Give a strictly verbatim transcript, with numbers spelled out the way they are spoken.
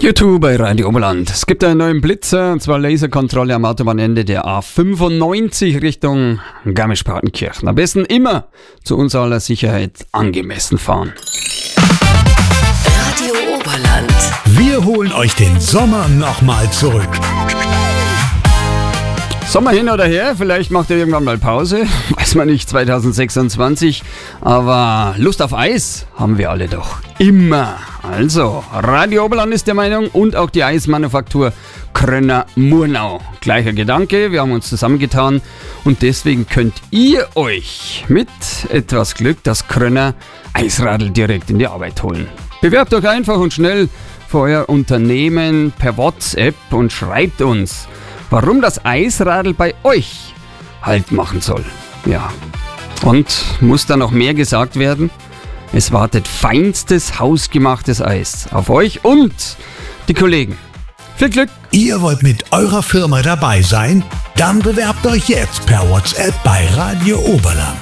YouTube bei Radio Oberland. Es gibt einen neuen Blitzer, und zwar Laserkontrolle am Autobahnende der A fünfundneunzig Richtung Garmisch-Partenkirchen. Am besten immer zu unserer aller Sicherheit angemessen fahren. Radio Oberland. Wir holen euch den Sommer nochmal zurück. Sommer hin oder her, vielleicht macht ihr irgendwann mal Pause, weiß man nicht, zwanzig sechsundzwanzig, aber Lust auf Eis haben wir alle doch immer. Also, Radio Oberland ist der Meinung und auch die Eismanufaktur Krönner-Murnau. Gleicher Gedanke, wir haben uns zusammengetan und deswegen könnt ihr euch mit etwas Glück das Krönner Eisradl direkt in die Arbeit holen. Bewerbt euch einfach und schnell für euer Unternehmen per WhatsApp und schreibt uns, warum das Eisradl bei euch Halt machen soll. Ja. Und muss da noch mehr gesagt werden? Es wartet feinstes, hausgemachtes Eis auf euch und die Kollegen. Viel Glück! Ihr wollt mit eurer Firma dabei sein? Dann bewerbt euch jetzt per WhatsApp bei Radio Oberland.